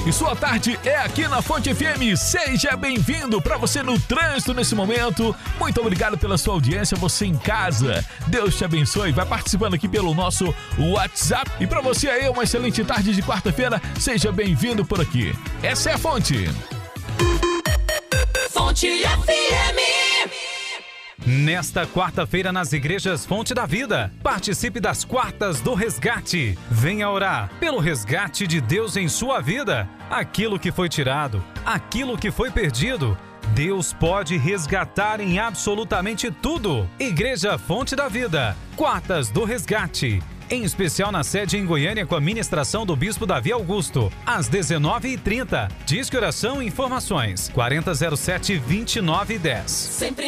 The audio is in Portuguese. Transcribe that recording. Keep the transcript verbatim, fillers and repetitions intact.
e sua tarde é aqui na Fonte F M. Seja bem-vindo para você no trânsito nesse momento. Muito obrigado pela sua audiência, você em casa. Deus te abençoe. Vai participando aqui pelo nosso WhatsApp. E para você aí, uma excelente tarde de quarta-feira. Seja bem-vindo por aqui. Essa é a Fonte. Fonte F M. Nesta quarta-feira nas igrejas Fonte da Vida, participe das Quartas do Resgate. Venha orar pelo resgate de Deus em sua vida. Aquilo que foi tirado, aquilo que foi perdido, Deus pode resgatar em absolutamente tudo. Igreja Fonte da Vida, Quartas do Resgate. Em especial na sede em Goiânia com a ministração do Bispo Davi Augusto, às dezenove e trinta. Disque Oração e Informações, quarenta zero sete, vinte e nove dez. Sempre